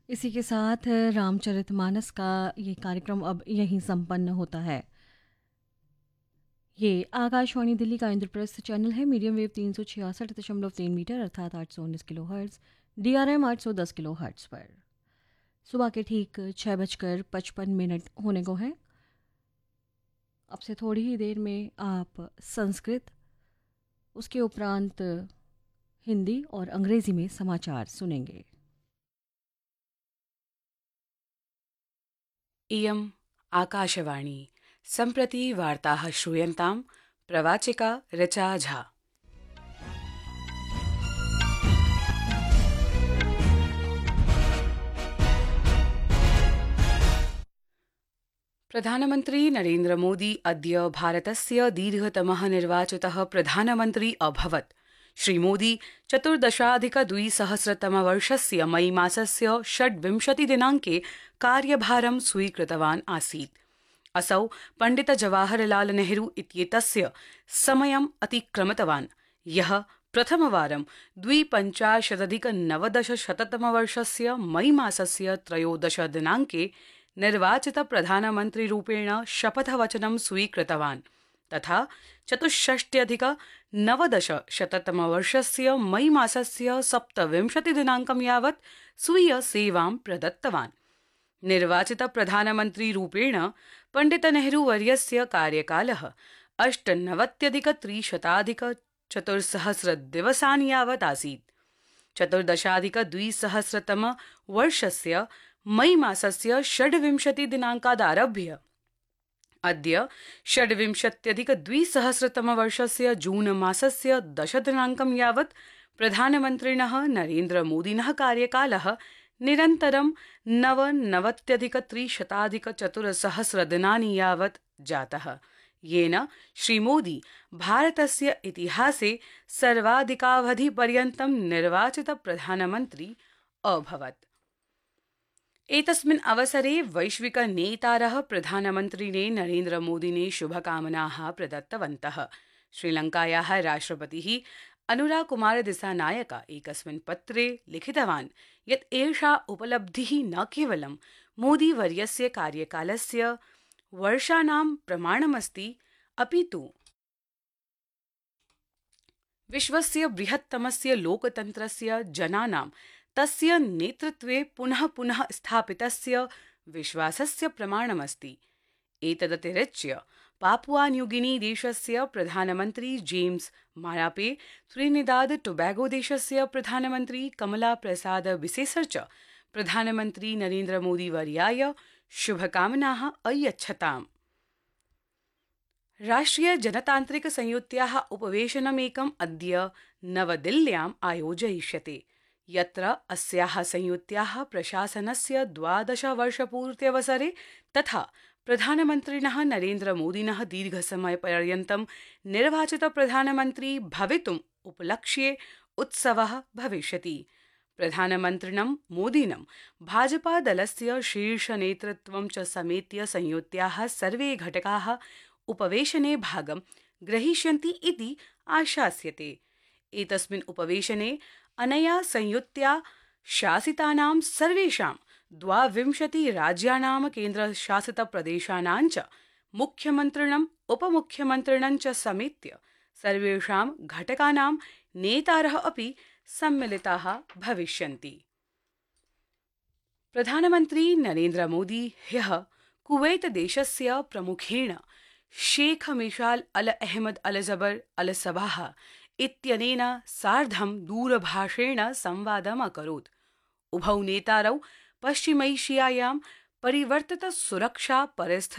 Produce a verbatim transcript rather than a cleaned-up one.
इसी के साथ रामचरितमानस का ये कार्यक्रम अब यहीं संपन्न होता है। ये आकाशवाणी दिल्ली का इंद्रप्रस्थ चैनल है। मीडियम वेव तीन सौ छियासठ दशमलव तीन मीटर अर्थात आठ सौ उन्नीस kilo hertz, D R M आठ सौ दस किलो हर्ट्ज़ पर सुबह के ठीक छः बजकर पचपन मिनट होने को हैं। अब से थोड़ी ही देर में आप संस्कृत, उसके उपरांत हिंदी और अंग्रेज़ी में समाचार सुनेंगे। इयम् आकाशवाणी। सम्प्रति वार्ताः श्रूयन्तां। प्रवाचिका ऋचा झा। प्रधानमन्त्री नरेन्द्र मोदी अद्य भारतस्य दीर्घतमः निर्वाचितः प्रधानमन्त्री अभवत्। श्रीमोदी चतुर्दशाधिकद्विसहस्रतमवर्षस्य मई मासस्य षड्विंशतिदिनाङ्के कार्यभारं स्वीकृतवान् आसीत्। असौ पण्डित जवाहरलाल नेहरू इत्येतस्य समयम् अतिक्रमितवान्, यः प्रथमवारं द्विपञ्चाशदधिकनवदशशततमवर्षस्य मई मासस्य त्रयोदश दिनाङ्के निर्वाचितप्रधानमन्त्रिरूपेण शपथवचनं स्वीकृतवान्, तथा चतुष्षष्ट्यधिकनवदशशततमवर्षस्य मई मासस्य सप्तविंशतिदिनाङ्कं यावत् स्वीयसेवां प्रदत्तवान्। निर्वाचितप्रधानमन्त्रिरूपेण पण्डितनेहरूवर्यस्य कार्यकालः अष्टनवत्यधिकत्रिशताधिकचतुर्सहस्रदिवसान् यावत् आसीत्। चतुर्दशाधिकद्विसहस्रतमवर्षस्य मई मासस्य षड्विंशतिदिनाङ्कादारभ्य अद्य षड्विंशत्यधिकद्विसहस्रतमवर्षस्य जून मासस्य दशदिनाङ्कं यावत् प्रधानमन्त्रिणः नरेन्द्रमोदिनः कार्यकालः निरन्तरं नवनवत्यधिकत्रिशताधिकचतुर्सहस्रदिनानि यावत् जातः, येन श्रीमोदी भारतस्य इतिहासे सर्वाधिकावधिपर्यन्तं निर्वाचितप्रधानमन्त्री अभवत्। एतस्मिन् अवसरे वैश्विकनेतारः प्रधानमन्त्रिणे नरेन्द्रमोदिने शुभकामनाः प्रदत्तवन्तः। श्रीलङ्कायाः राष्ट्रपतिः अनुरा कुमार दिसानायक एकस्मिन् पत्रे लिखितवान् यत् एषा उपलब्धिः न केवलं मोदीवर्यस्य कार्यकालस्य वर्षाणां प्रमाणमस्ति, अपि तु विश्वस्य बृहत्तमस्य लोकतन्त्रस्य जनानां तस्य नेतृत्वे पुनः पुनः स्थापितस्य विश्वासस्य प्रमाणमस्ति। एतदतिरिच्य पापुआ न्यूगिनी देशस्य प्रधानमन्त्री जेम्स मारापे, त्रिनिदाद टोबैगो देशस्य प्रधानमन्त्री कमला प्रसाद बिसेसर च प्रधानमन्त्री नरेन्द्रमोदीवर्याय शुभकामनाः अयच्छताम्। राष्ट्रियजनतान्त्रिकसंयुत्याः उपवेशनमेकम् अद्य नवदिल्ल्याम् आयोजयिष्यते, यत्र अस्याः संयुत्याः प्रशासनस्य द्वादशवर्षपूर्त्यवसरे तथा प्रधानमन्त्रिणः नरेन्द्रमोदिनः दीर्घसमयपर्यन्तं निर्वाचितप्रधानमन्त्री भवितुम् उपलक्ष्ये उत्सवः भविष्यति। प्रधानमन्त्रिणं मोदिनं भाजपादलस्य शीर्षनेतृत्वं च समेत्य संयुत्याः सर्वे घटकाः उपवेशने भागं ग्रहीष्यन्ति इति आशास्यते। एतस्मिन् उपवेशने अनया संयुत्या शासितानां सर्वेषां द्वाविंशति राज्यानां केन्द्रशासितप्रदेशानां च मुख्यमन्त्रिणम् उपमुख्यमन्त्रिणं च समेत्य सर्वेषां घटकानां नेतारः अपि सम्मिलिताः भविष्यन्ति। प्रधानमन्त्री नरेन्द्र मोदी ह्यः कुवैत देशस्य प्रमुखेण शेख मिशाल अल अहमद अल जबर अल सबाह इत्यनेन सार्धं दूरभाषेण संवादम् अकरोत्। उभौ नेतारौ पश्चिमैशियायां परिवर्तितसुरक्षा परिस्थितिः